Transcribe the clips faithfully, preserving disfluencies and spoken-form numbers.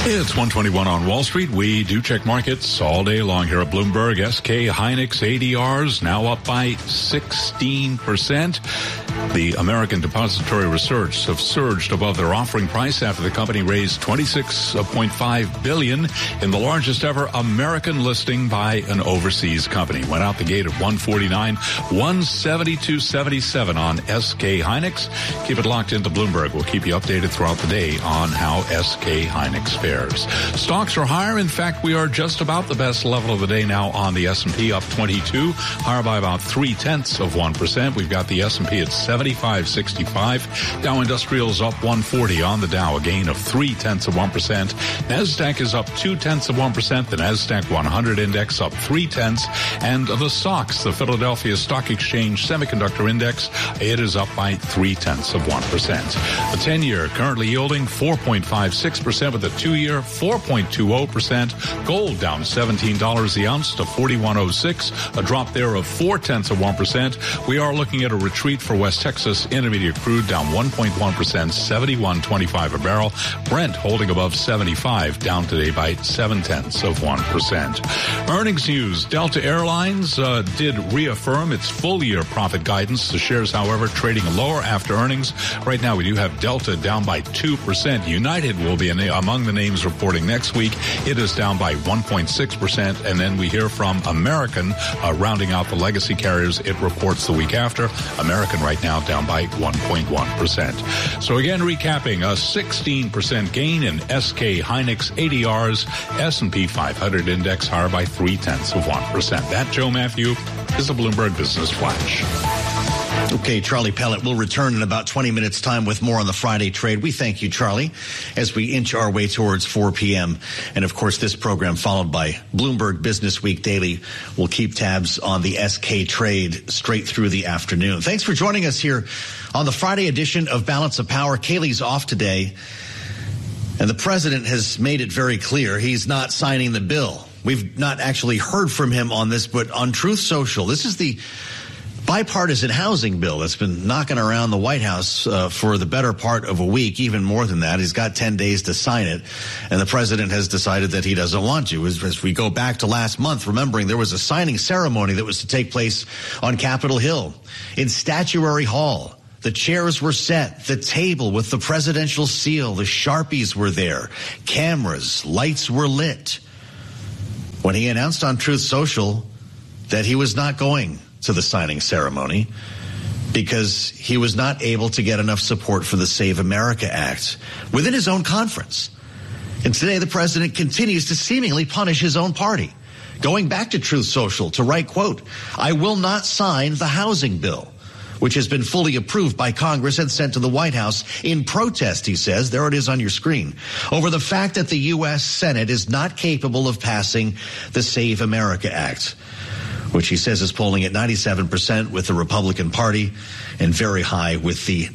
It's one twenty-one on Wall Street. We do check markets all day long here at Bloomberg. S K Hynix A D Rs now up by sixteen percent. The American Depository Research have surged above their offering price after the company raised twenty-six point five billion dollars in the largest ever American listing by an overseas company. Went out the gate at one forty-nine, one seventy-two seventy-seven on S K Hynix. Keep it locked into Bloomberg. We'll keep you updated throughout the day on how S K Hynix fares. Stocks are higher. In fact, we are just about the best level of the day now on the S and P, up twenty-two, higher by about three tenths of one percent. We've got the S and P at seventy-five sixty-five. Dow Industrials up one forty on the Dow, a gain of three tenths of one percent. Nasdaq is up two tenths of one percent. The Nasdaq one hundred index up three tenths. And the S O X, the Philadelphia Stock Exchange Semiconductor Index, it is up by three tenths of one percent. The ten-year currently yielding four point five six percent, with the two-year four point two zero percent. Gold down seventeen dollars the ounce to forty-one oh six, a drop there of four tenths of one percent. We are looking at a retreat for West Texas Intermediate crude, down one point one percent, seventy-one twenty-five a barrel. Brent holding above seventy-five, down today by seven tenths of one percent. Earnings news. Delta Airlines uh, did reaffirm its full-year profit guidance. The shares, however, trading lower after earnings. Right now, we do have Delta down by two percent. United will be among the names reporting next week. It is down by one point six percent. And then we hear from American, uh, rounding out the legacy carriers. It reports the week after. American right now down by one point one percent. So again, recapping, a sixteen percent gain in S K Hynix A D Rs. S and P five hundred index higher by three tenths of one percent. That, Joe Matthew, is the Bloomberg Business Flash. Okay, Charlie Pellet will return in about twenty minutes' time with more on the Friday trade. We thank you, Charlie, as we inch our way towards four p.m. And, of course, this program followed by Bloomberg Business Week Daily will keep tabs on the S K trade straight through the afternoon. Thanks for joining us here on the Friday edition of Balance of Power. Kaylee's off today, and the president has made it very clear he's not signing the bill. We've not actually heard from him on this, but on Truth Social, this is the bipartisan housing bill that's been knocking around the White House uh, for the better part of a week, even more than that. He's got ten days to sign it, and the president has decided that he doesn't want to. As, as we go back to last month, remembering there was a signing ceremony that was to take place on Capitol Hill in Statuary Hall. The chairs were set, the table with the presidential seal, the Sharpies were there, cameras, lights were lit. When he announced on Truth Social that he was not going to the signing ceremony because he was not able to get enough support for the Save America Act within his own conference. And today the president continues to seemingly punish his own party, going back to Truth Social to write, quote, "I will not sign the housing bill," which has been fully approved by Congress and sent to the White House in protest, he says, there it is on your screen, over the fact that the U S Senate is not capable of passing the Save America Act, which he says is polling at ninety-seven percent with the Republican Party and very high with the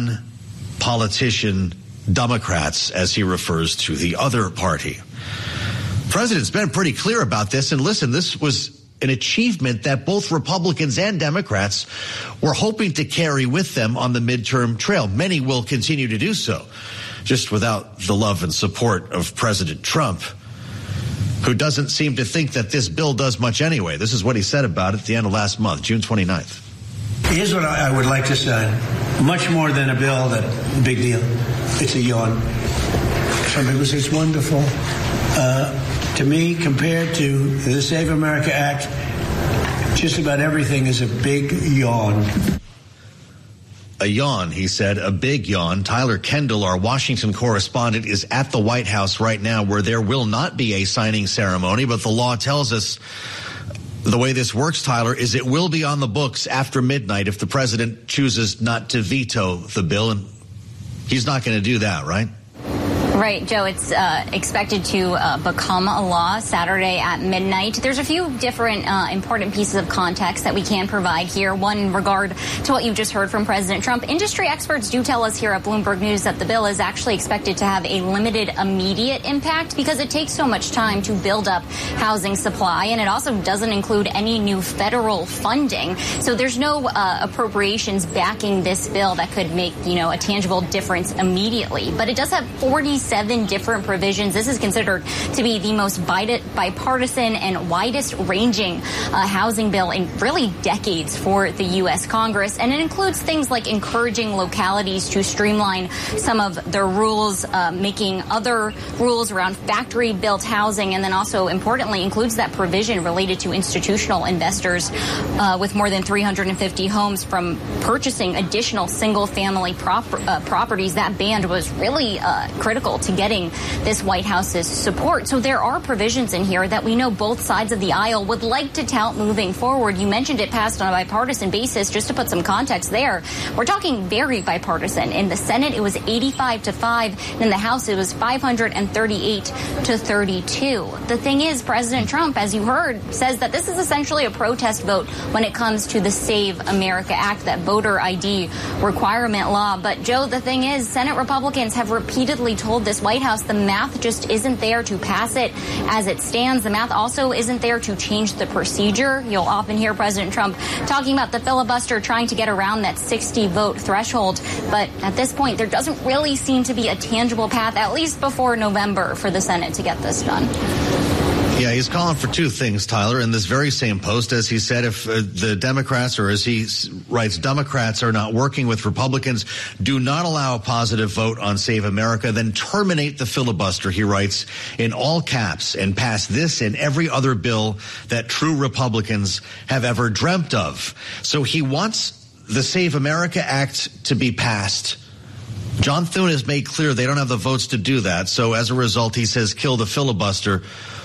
non-politician Democrats, as he refers to the other party. The president's been pretty clear about this, and listen, this was an achievement that both Republicans and Democrats were hoping to carry with them on the midterm trail. Many will continue to do so, just without the love and support of President Trump, who doesn't seem to think that this bill does much anyway. This is what he said about it at the end of last month, June twenty-ninth. Here's what I would like to say. Much more than a bill, that big deal. It's a yawn. Some people say it's wonderful. Uh, to me, compared to the Save America Act, just about everything is a big yawn. A yawn, he said, a big yawn. Tyler Kendall, our Washington correspondent, is at the White House right now, where there will not be a signing ceremony, but the law tells us the way this works, Tyler, is it will be on the books after midnight if the president chooses not to veto the bill, and he's not going to do that, right? Right, Joe. It's uh, expected to uh, become a law Saturday at midnight. There's a few different uh, important pieces of context that we can provide here. One in regard to what you just heard from President Trump. Industry experts do tell us here at Bloomberg News that the bill is actually expected to have a limited immediate impact because it takes so much time to build up housing supply, and it also doesn't include any new federal funding. So there's no uh, appropriations backing this bill that could make, you know, a tangible difference immediately. But it does have forty twenty-seven different provisions. This is considered to be the most bipartisan and widest ranging uh, housing bill in really decades for the U S Congress. And it includes things like encouraging localities to streamline some of their rules, uh, making other rules around factory-built housing, and then also, importantly, includes that provision related to institutional investors uh, with more than three hundred fifty homes from purchasing additional single-family prop uh, properties. That ban was really uh, critical to getting this White House's support. So there are provisions in here that we know both sides of the aisle would like to tout moving forward. You mentioned it passed on a bipartisan basis. Just to put some context there, we're talking very bipartisan. In the Senate, it was eighty-five to five. And in the House, it was five hundred thirty-eight to thirty-two. The thing is, President Trump, as you heard, says that this is essentially a protest vote when it comes to the Save America Act, that voter I D requirement law. But, Joe, the thing is, Senate Republicans have repeatedly told this White House the math just isn't there to pass it as it stands. The math also isn't there to change the procedure. You'll often hear President Trump talking about the filibuster trying to get around that sixty vote threshold. But at this point, there doesn't really seem to be a tangible path, at least before November, for the Senate to get this done. Yeah, he's calling for two things, Tyler, in this very same post. As he said, if uh, the Democrats, or as he writes, Democrats are not working with Republicans, do not allow a positive vote on Save America, then terminate the filibuster, he writes, in all caps, and pass this and every other bill that true Republicans have ever dreamt of. So he wants the Save America Act to be passed. John Thune has made clear they don't have the votes to do that. So as a result, he says, kill the filibuster.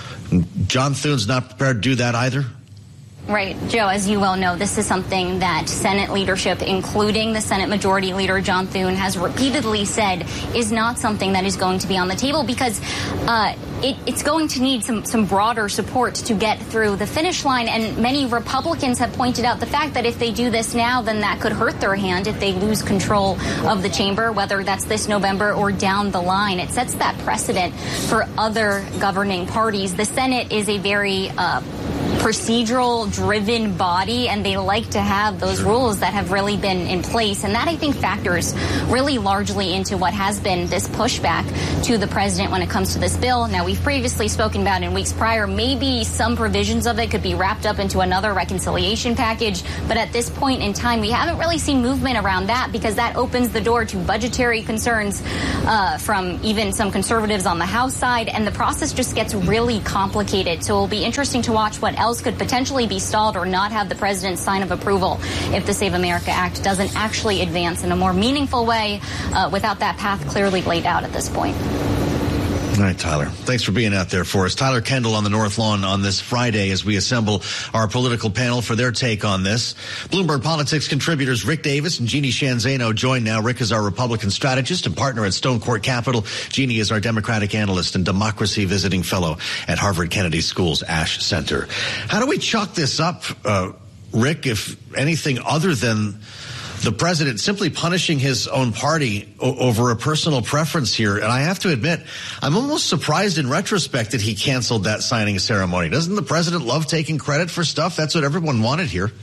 John Thune's not prepared to do that either? Right. Joe, as you well know, this is something that Senate leadership, including the Senate Majority Leader John Thune, has repeatedly said is not something that is going to be on the table because uh, it, it's going to need some, some broader support to get through the finish line. And many Republicans have pointed out the fact that if they do this now, then that could hurt their hand if they lose control of the chamber, whether that's this November or down the line. It sets that precedent for other governing parties. The Senate is a very uh, procedural driven body, and they like to have those rules that have really been in place. And that, I think, factors really largely into what has been this pushback to the president when it comes to this bill. Now, we've previously spoken about in weeks prior, maybe some provisions of it could be wrapped up into another reconciliation package. But at this point in time, we haven't really seen movement around that because that opens the door to budgetary concerns uh, from even some conservatives on the House side. And the process just gets really complicated. So it'll be interesting to watch what else could potentially be stalled or not have the president's sign of approval if the Save America Act doesn't actually advance in a more meaningful way uh, without that path clearly laid out at this point. All right, Tyler. Thanks for being out there for us. Tyler Kendall on the North Lawn on this Friday as we assemble our political panel for their take on this. Bloomberg Politics contributors Rick Davis and Jeannie Shanzano join now. Rick is our Republican strategist and partner at Stone Court Capital. Jeannie is our Democratic analyst and democracy visiting fellow at Harvard Kennedy School's Ash Center. How do we chalk this up, uh, Rick, if anything other than the president simply punishing his own party o- over a personal preference here? And I have to admit, I'm almost surprised in retrospect that he canceled that signing ceremony. Doesn't the president love taking credit for stuff? That's what everyone wanted here.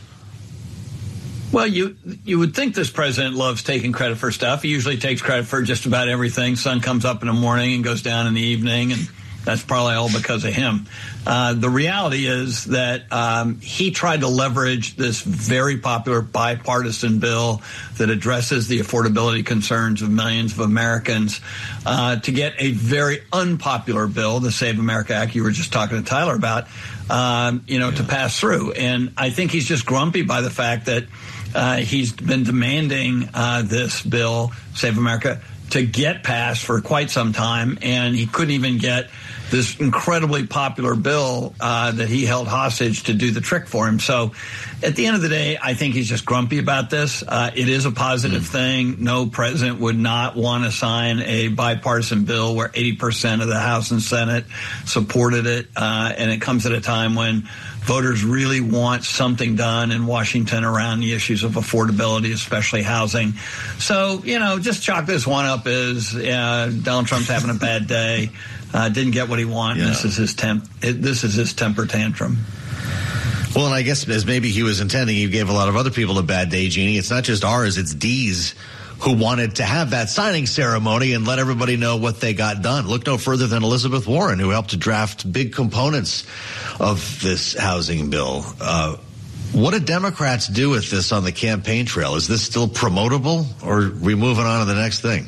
Well, you you would think this president loves taking credit for stuff. He usually takes credit for just about everything. Sun comes up in the morning and goes down in the evening, and that's probably all because of him. Uh, the reality is that um, he tried to leverage this very popular bipartisan bill that addresses the affordability concerns of millions of Americans uh, to get a very unpopular bill, the Save America Act you were just talking to Tyler about, um, you know, yeah. to pass through. And I think he's just grumpy by the fact that uh, he's been demanding uh, this bill, Save America, to get passed for quite some time, and he couldn't even get this incredibly popular bill uh, that he held hostage to do the trick for him. So at the end of the day, I think he's just grumpy about this. Uh, it is a positive mm. thing. No president would not want to sign a bipartisan bill where eighty percent of the House and Senate supported it, uh, and it comes at a time when voters really want something done in Washington around the issues of affordability, especially housing. So, you know, just chalk this one up as uh, Donald Trump's having a bad day, uh, didn't get what he wanted. Yeah. This is his temp. This is his temper tantrum. Well, and I guess as maybe he was intending, he gave a lot of other people a bad day, Jeannie. It's not just ours, it's D's who wanted to have that signing ceremony and let everybody know what they got done. Look no further than Elizabeth Warren, who helped to draft big components of this housing bill. Uh, what do Democrats do with this on the campaign trail? Is this still promotable, or are we moving on to the next thing?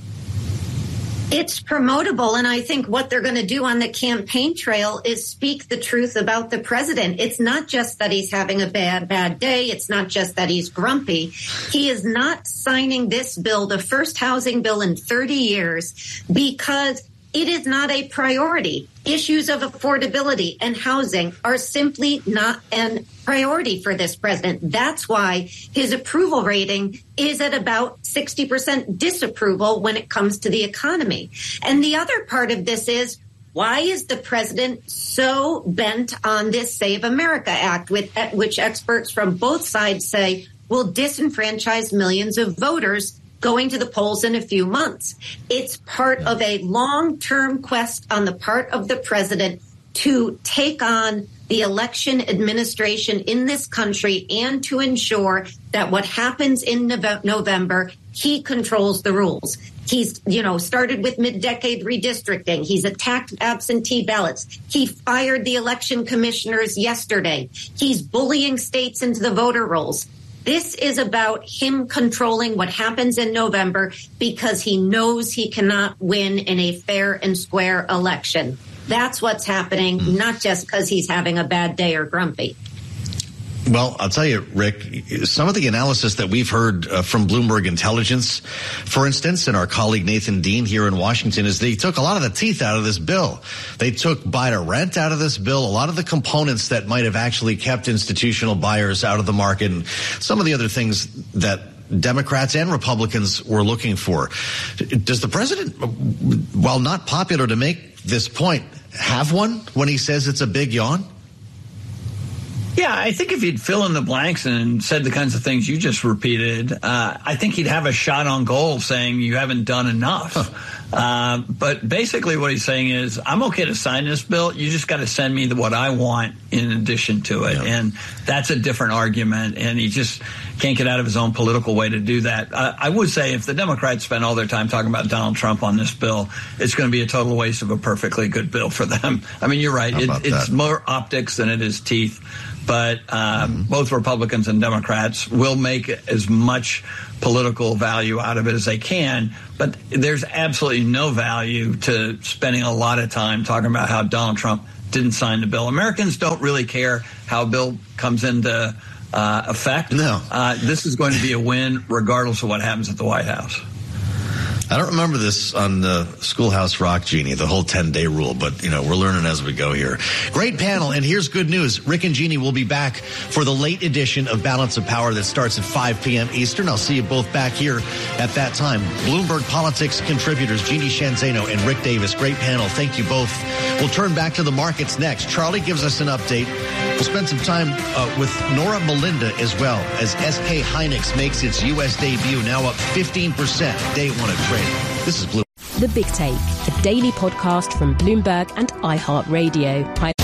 It's promotable, and I think what they're going to do on the campaign trail is speak the truth about the president. It's not just that he's having a bad, bad day. It's not just that he's grumpy. He is not signing this bill, the first housing bill in thirty years, because it is not a priority. Issues of affordability and housing are simply not a priority for this president. That's why his approval rating is at about sixty percent disapproval when it comes to the economy. And the other part of this is, why is the president so bent on this Save America Act, with, which experts from both sides say will disenfranchise millions of voters going to the polls in a few months? It's part of a long-term quest on the part of the president to take on the election administration in this country and to ensure that what happens in November, he controls the rules. He's, you know, started with mid-decade redistricting. He's attacked absentee ballots. He fired the election commissioners yesterday. He's bullying states into the voter rolls. This is about him controlling what happens in November because he knows he cannot win in a fair and square election. That's what's happening, not just because he's having a bad day or grumpy. Well, I'll tell you, Rick, some of the analysis that we've heard uh, from Bloomberg Intelligence, for instance, and our colleague Nathan Dean here in Washington, is they took a lot of the teeth out of this bill. They took buy to rent out of this bill, a lot of the components that might have actually kept institutional buyers out of the market, and some of the other things that Democrats and Republicans were looking for. Does the president, while not popular to make this point, have one when he says it's a big yawn? Yeah, I think if he'd fill in the blanks and said the kinds of things you just repeated, uh, I think he'd have a shot on goal saying you haven't done enough. Huh. Uh, but basically what he's saying is, I'm okay to sign this bill. You just got to send me the, what I want in addition to it. Yeah. And that's a different argument. And he just can't get out of his own political way to do that. Uh, I would say if the Democrats spend all their time talking about Donald Trump on this bill, it's going to be a total waste of a perfectly good bill for them. I mean, you're right. It, it's more optics than it is teeth. But um, mm-hmm. both Republicans and Democrats will make as much political value out of it as they can. But there's absolutely no value to spending a lot of time talking about how Donald Trump didn't sign the bill. Americans don't really care how a bill comes into uh, effect. No. Uh, this is going to be a win regardless of what happens at the White House. I don't remember this on the Schoolhouse Rock, Jeannie, the whole ten-day rule, but, you know, we're learning as we go here. Great panel, and here's good news. Rick and Jeannie will be back for the late edition of Balance of Power that starts at five p.m. Eastern. I'll see you both back here at that time. Bloomberg Politics contributors Jeannie Shanzano and Rick Davis. Great panel. Thank you both. We'll turn back to the markets next. Charlie gives us an update. We'll spend some time uh, with Nora Melinda as well, as S K Hynix makes its U S debut, now up fifteen percent. Day one of trading. This is Bloomberg. The Big Take, a daily podcast from Bloomberg and iHeartRadio.